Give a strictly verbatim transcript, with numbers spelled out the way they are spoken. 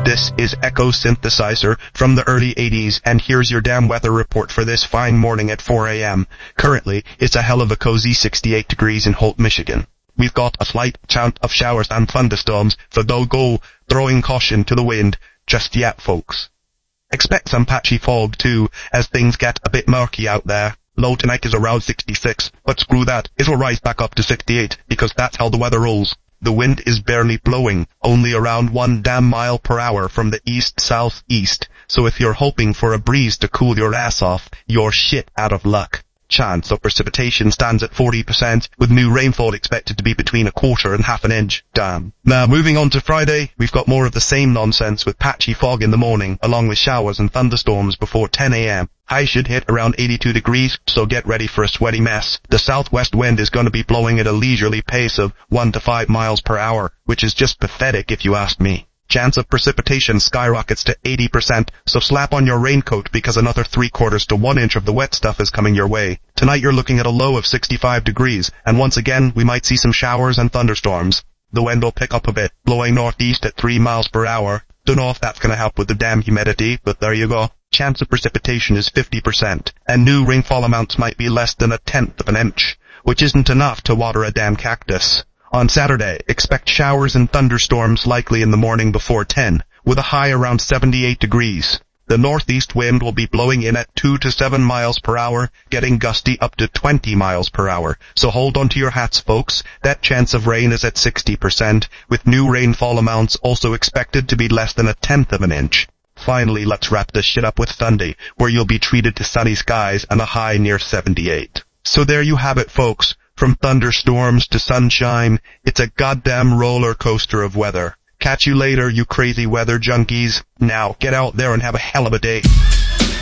This is Echo Synthesizer from the early eighties, and here's your damn weather report for this fine morning at four a.m. Currently, it's a hell of a cozy sixty-eight degrees in Holt, Michigan. We've got a slight chance of showers and thunderstorms, so don't go throwing caution to the wind just yet, folks. Expect some patchy fog, too, as things get a bit murky out there. Low tonight is around sixty-six, but screw that, it'll rise back up to sixty-eight, because that's how the weather rolls. The wind is barely blowing, only around one damn mile per hour from the east-southeast, so if you're hoping for a breeze to cool your ass off, you're shit out of luck. Chance of precipitation stands at forty percent, with new rainfall expected to be between a quarter and half an inch. Damn. Now, moving on to Friday, we've got more of the same nonsense with patchy fog in the morning, along with showers and thunderstorms before ten a.m. High should hit around eighty-two degrees, so get ready for a sweaty mess. The southwest wind is going to be blowing at a leisurely pace of one to five miles per hour, which is just pathetic if you ask me. Chance of precipitation skyrockets to eighty percent, so slap on your raincoat because another three quarters to one inch of the wet stuff is coming your way. Tonight you're looking at a low of sixty-five degrees, and once again we might see some showers and thunderstorms. The wind will pick up a bit, blowing northeast at three miles per hour. Don't know if that's gonna help with the damn humidity, but there you go. Chance of precipitation is fifty percent, and new rainfall amounts might be less than a tenth of an inch, which isn't enough to water a damn cactus. On Saturday, expect showers and thunderstorms likely in the morning before ten, with a high around seventy-eight degrees. The northeast wind will be blowing in at two to seven miles per hour, getting gusty up to twenty miles per hour. So hold on to your hats, folks. That chance of rain is at sixty percent, with new rainfall amounts also expected to be less than a tenth of an inch. Finally, let's wrap this shit up with Sunday, where you'll be treated to sunny skies and a high near seventy-eight. So there you have it, folks. From thunderstorms to sunshine, it's a goddamn roller coaster of weather. Catch you later, you crazy weather junkies. Now, get out there and have a hell of a day.